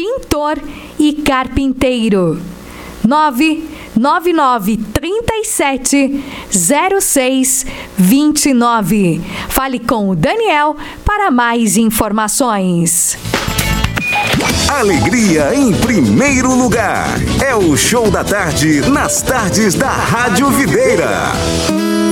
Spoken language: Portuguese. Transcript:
pintor e carpinteiro. 999370629. Fale com o Daniel para mais informações. Alegria em primeiro lugar. É o Show da Tarde nas tardes da Rádio Videira.